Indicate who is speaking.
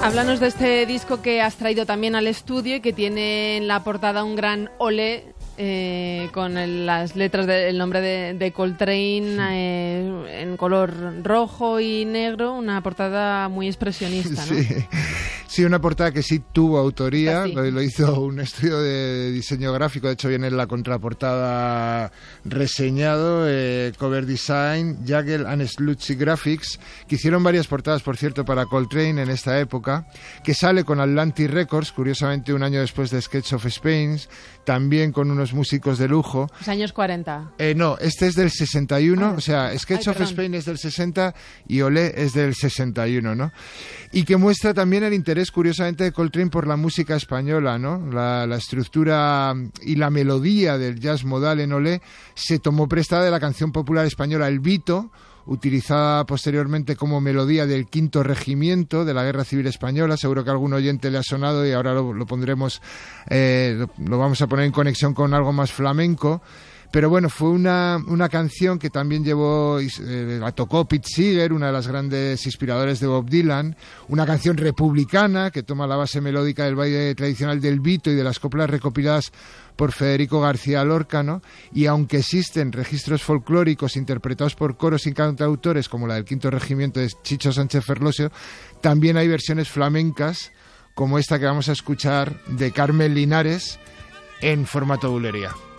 Speaker 1: Háblanos de este disco que has traído también al estudio y que tiene en la portada un gran olé con las letras del nombre de Coltrane en color rojo y negro, una portada muy expresionista, ¿no?
Speaker 2: Sí, una portada que sí tuvo autoría, lo hizo un estudio de diseño gráfico, de hecho viene en la contraportada reseñado, Cover Design, Jagel and Slutsy Graphics, que hicieron varias portadas, por cierto, para Coltrane en esta época, que sale con Atlantic Records, curiosamente un año después de Sketch of Spain, también con unos músicos de lujo.
Speaker 1: Los años 40.
Speaker 2: No, este es del 61, o sea, Sketch of Spain es del 60 y Olé es del 61, ¿no? Y que muestra también el interés, curiosamente, de Coltrane por la música española, ¿no? La estructura y la melodía del jazz modal en Olé se tomó prestada de la canción popular española El Vito, utilizada posteriormente como melodía del Quinto Regimiento de la Guerra Civil Española. Seguro que a algún oyente le ha sonado y ahora lo pondremos, lo vamos a poner en conexión con algo más flamenco. Pero bueno, fue una canción que también la tocó Pete Seeger, una de las grandes inspiradores de Bob Dylan, una canción republicana que toma la base melódica del baile tradicional del Vito y de las coplas recopiladas por Federico García Lorca, ¿no? Y aunque existen registros folclóricos interpretados por coros y cantautores como la del Quinto Regimiento de Chicho Sánchez Ferlosio, también hay versiones flamencas como esta que vamos a escuchar de Carmen Linares en formato bulería.